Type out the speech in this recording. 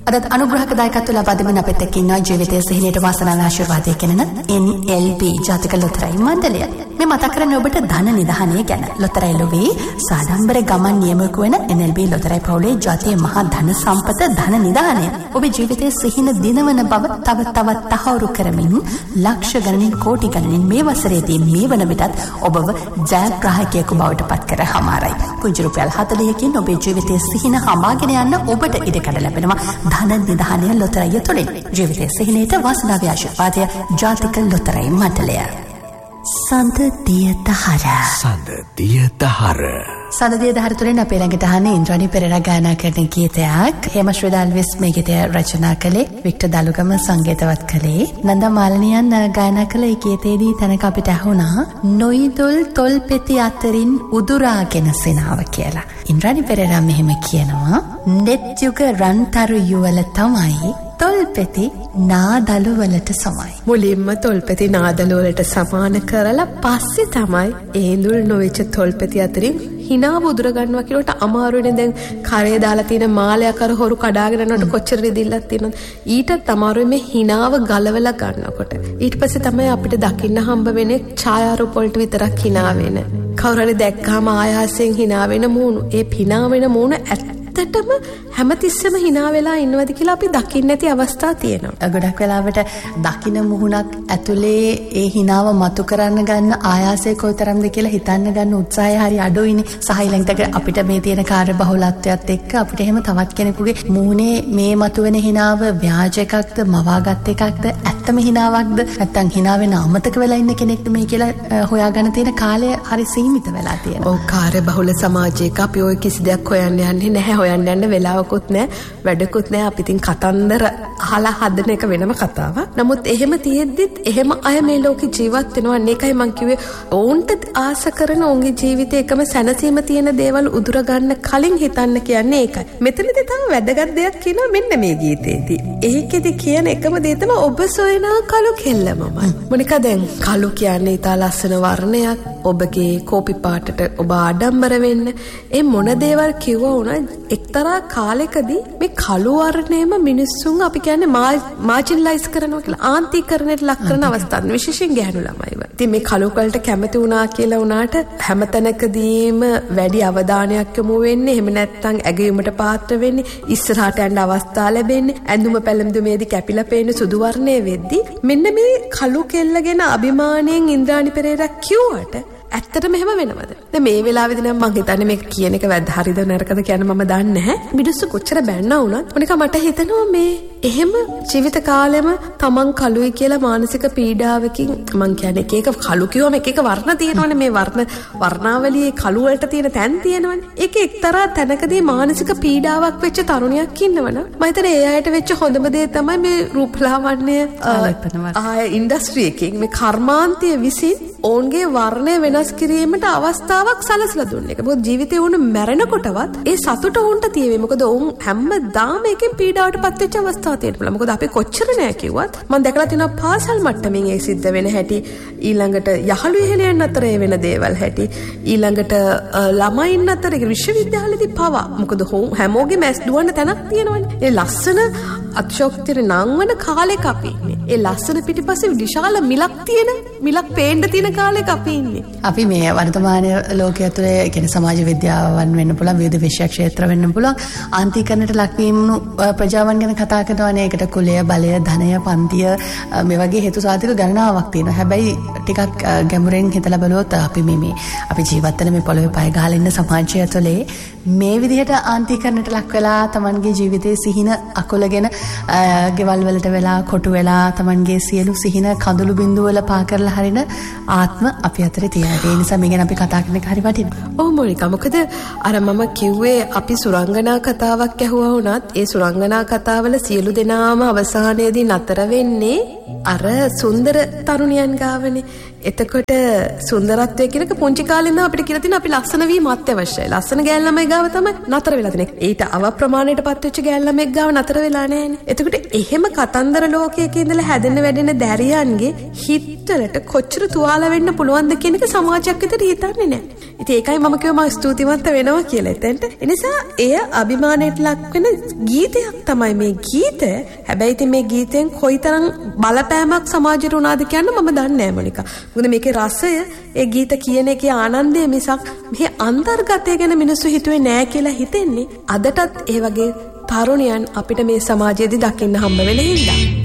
අදත් අනුග්‍රහක දායකත්ව ලබා දෙමින් අපිත් එක්ක ඉන්නවා ජීවිතයේ සිහිනයට වාසනාව ආශිර්වාදය කෙනන NLB ජාතික ලොතරැයි මණ්ඩලය. මේ මතක් කරන්නේ ඔබට ධන නිධානය ගැන. ලොතරැයි ලොවේ සාඩම්බර ගමන් නියමක වෙන NLB ලොතරැයි පවුලේ ජාතියේ මහා ධන සම්පත ධන නිධානය. ඔබේ ජීවිතයේ සිහින දිනවන බව තවත් තහවුරු කරමින් ලක්ෂ ගණනින් කෝටි ගණනින් මේ වසරේදී මේ වන විටත් ඔබව ජයග්‍රාහකයෙකු බවට පත් කර හමාරයි. පුංචි රුපියල් 40කින් ඔබේ ජීවිතයේ සිහින හමාගෙන යන්න ඔබට ඉඩකඩ ලැබෙනවා ධන නිධානය ලොතරැයි තුළින්. ජීවිතයේ සිහිනයට වාසනාව ආශිර්වාදය ජාතික ලොතරැයි මණ්ඩලය. සඳදිය දහර සඳදිය දහර තුළින් අපේ ළඟට අහන්නේ ඉන්ද්‍රාණි පෙරේරා ගායනා කරන ගීතයක්. හේමශ්‍රී දාල්විස් මේ ගීතය රචනා කළේ, වික්ටර් දලුගම සංගීතවත් කළේ, නන්දා මාලනියන් ගායනා කළ ඒ ගීතයේදී තැනක අපිට ඇහුණා නොයිදුල් තොල් පෙති අතරින් උදුරාගෙන සෙනාව කියලා. ඉන්ද්‍රාණි පෙරේරා මෙහෙම කියනවා, නෙත් යුග රන්තරු යුවල තමයි තොල්පෙති නාදලු වලට සමයි. මුලින්ම තොල්පෙති නාදලු වලට සමාන කරලා පස්සේ තමයි ඒඳුල් නොවිච්ච තොල්පෙති අතරින් හිනාව උදුර ගන්නවා කියලට අමාරුනේ. දැන් කරේ දාලා තියෙන මාලයක් අර හොරු කඩාගෙන යනකොට කොච්චර රිදිල්ලක් තියෙනවද? ඊටත් අමාරුයි මේ හිනාව ගලවලා ගන්නකොට. ඊට පස්සේ තමයි අපිට දකින්න හම්බ වෙන්නේ ඡායාරූප වලට විතරක් හිනා වෙන. කවුරු හරි දැක්කම ආයාසයෙන් හිනා වෙන මූණු. ඒ හිනා වෙන මූණ ඇත්තටම හැමතිස්සෙම හිනා වෙලා ඉන්නවද කියලා අපි දකින්න නැති අවස්ථා තියෙනවා. ගොඩක් වෙලාවට දකින්න මුහුණක් ඇතුලේ ඒ හිනාව මතු කරන්න ගන්න ආයාසය කොයිතරම්ද කියලා හිතන්න ගන්න උත්සාහය හරි අඩුයිනේ. සහ ඊළඟට අපිට මේ තියෙන කාර්ය බහුලත්වයත් එක්ක අපිට එහෙම තවත් කෙනෙකුගේ මූණේ මේ මතුවෙන හිනාව ව්‍යාජ එකක්ද, මවාගත් එකක්ද, ඇත්තම හිනාවක්ද, නැත්නම් හිනා වෙන අමතක වෙලා ඉන්න කෙනෙක්ද මේ කියලා හොයාගන්න තියෙන කාලය හරි සීමිත වෙලා තියෙනවා. ඔව්, කාර්ය බහුල සමාජයක අපි ඔය කිසි දෙයක් හොයන්න යන්නේ නැහැ. හොයන්න යන්න වෙලාවකුත් නැහැ, වැඩකුත් නැහැ. අපි ඉතින් කතන්දර අහලා හදන එක වෙනම කතාවක්. නමුත් එහෙම තියෙද්දිත් එහෙම අය මේ ලෝකේ ජීවත් වෙනවා. ඒකයි මං කිව්වේ ඕන්ට ආස කරන ඔවුන්ගේ ජීවිතේ එකම සැනසීම තියෙන දේවල් උදුර ගන්න කලින් හිතන්න කියන්නේ ඒකයි. මෙතනදී තව වැදගත් දෙයක් කියනවා මෙන්න මේ ගීතේදී. ඒකෙදි කියන එකම දේ තමයි ඔබ සොයනා කළු කෙල්ලමමයි. මොනිකා දැන් කළු කියන්නේ ඊට ලස්සන වර්ණයක්. ඔබගේ කෝපි පාටට ඔබ ආඩම්බර වෙන්න. ඒ මොන දේවල් කිව්වා වුණත් එක්තරා කාලෙකදී මේ කළු වර්ණයම මිනිස්සුන් අපි කියන්නේ මාජිනලයිස් කරනවා කියලා ආන්තිකරණයට ලක් කරන අවස්ථාවක්, විශේෂයෙන් ගැහැණු ළමයිව. ඉතින් මේ කළු වලට කැමති වුණා කියලා වුණාට හැමතැනකදීම වැඩි අවධානයක් යොමු වෙන්නේ, එහෙම නැත්නම් ඇගයීමට පාත්‍ර වෙන්නේ, ඉස්සරහට යන්න අවස්ථා ලැබෙන්නේ, ඇඳුම පැළඳුමේදී කැපිලා පේන සුදු වර්ණයේ වෙද්දී මෙන්න මේ කළු කෙල්ලගෙන අභිමාණයෙන් ඉන්ද්‍රාණි පෙරේරා කිව්වට ඇත්තටම එහෙම වෙනවද? දැන් මේ වෙලාවේදී නම් මම හිතන්නේ මේක කියන එක වැද්ද හරිද නරකද කියන මම දන්නේ නැහැ. මිනිස්සු කොච්චර බැන්නා වුණත් මොනික මට හිතෙනවා මේ එහෙම ජීවිත කාලෙම තමන් කළුයි කියලා මානසික පීඩාවකින්, මං කියන්නේ එක කළු කිව්වම එක වර්ණ තියෙනවනේ. මේ වර්ණාවලියේ කළු වලට තියෙන තැන් තියෙනවනේ. ඒක එක්තරා තැනකදී මානසික පීඩාවක් වෙච්ච තරුණියක් ඉන්නවනේ. මම හිතන්නේ ඒ අයට වෙච්ච හොඳම දේ තමයි මේ රූපලාවන්‍ය ඉන්ඩස්ට්‍රි එකකින් මේ කර්මාන්තය විසින් ඔවුන්ගේ වර්ණය වෙනස් කිරීමට අවස්ථාවක් සලසලා දුන්නේ. ඒක මොකද ජීවිතේ වුණ මැරෙනකොටවත් ඒ සතුට උන්ට තියෙන්නේ. මොකද ඔවුන් හැමදාම එකෙන් පීඩාවටපත් වෙච්ච අවස්ථා තියෙනවා. මොකද අපි කොච්චර නෑ කිව්වත් මම දැකලා තියෙනවා පාසල් මට්ටමින් ඒ සිද්ධ වෙන හැටි, ඊළඟට යහළු එහෙලියන් අතර ඒ වෙන දේවල් හැටි, ඊළඟට ළමයින් අතර විශ්වවිද්‍යාලෙදී පවා. මොකද හැමෝගෙම ඇස් දුවන්න තැනක් තියෙනවනේ. ඒ ලස්සන අතිශෝක්තිය නංවන කාලෙක අපි ඉන්නේ. ඒ ලස්සන පිටිපස්සේ විශාල මිලක් පේන්න තියෙන කාලෙක අපි ඉන්නේ. අපි මේ වර්තමාන ලෝකයේ ඇතුලේ කියන්නේ සමාජ විද්‍යාවන් වෙන්න පුළුවන්, විවිධ විෂය ක්ෂේත්‍ර වෙන්න පුළුවන්, ආන්තිකරණයට ලක්වීම ප්‍රජාවන් ගැන කතා කරනවානේ. ඒකට කුලය, බලය, ධනය, පන්තිය මේ වගේ හේතු සාධක ගණනාවක් තියෙනවා. හැබැයි ටිකක් ගැඹුරෙන් හිතලා බලුවොත් අපි අපි ජීවත් වෙන මේ පොළොවේ පය ගහලා ඉන්න සමාජය ඇතුලේ මේ විදිහට ආන්තිකරණයට ලක් වෙලා තමන්ගේ ජීවිතයේ සිහින අකුලගෙන ගෙවල් වලට වෙලා කොටු වෙලා තමන්ගේ සියලු සිහින කඳුළු බිඳු වල පා කරලා හරින ආත්ම අපි අතරේ තියෙනවා. ඒ නිසා මේ ගැන අපි කතා කරන එක හරි වටිනවා. ඔව් මොනිකා, මොකද අර මම කිව්වේ අපි සුරංගනා කතාවක් ඇහුවා වුණත් ඒ සුරංගනා කතාවල සියලු දෙනාම අවසානයේදී නතර වෙන්නේ අර සුන්දරතා තරුණියන් ගාවනේ. එතකොට සුන්දරත්වය කියනක පුංචි කාලේ ඉඳන් අපිට කියලා තියෙන අපි ලස්සන වීම අත්‍යවශ්‍යයි. ලස්සන ගෑල් ළමයි ගාව තමයි නතර වෙලා තියෙන්නේ. ඊට අව ප්‍රමාණයටපත් වෙච්ච ගෑල් ළමෙක් ගාව නතර වෙලා නැහැනේ. එතකොට එහෙම කතන්දර ලෝකයක ඉඳලා හැදෙන්න වැඩෙන දැරියන්ගේ හිතවලට කොච්චර තුවාල වෙන්න පුළුවන්ද කියන එක සමාජයක් විතර හිතන්නේ නැහැ. ඉතින් ඒකයි මම කිව්වා මම ස්තුතිවන්ත වෙනවා කියලා එතෙන්ට. ඒ නිසා එය අභිමානයට ලක් වෙන ගීතයක් තමයි මේ ගීතය. හැබැයි ඉතින් මේ ගීතෙන් කොයිතරම් බලපෑමක් සමාජයට උනාද කියන්න මම දන්නේ නැහැ මොනිකා. මොකද මේකේ රසය ඒ ගීත කියන එකේ ආනන්දය මිසක් මේ අන්තර්ගතය ගැන මිනිස්සු හිතුවේ නැහැ කියලා හිතෙන්නේ අදටත් ඒ වගේ තරුණයන් අපිට මේ සමාජයේදී දකින්න හම්බ වෙන හින්දා.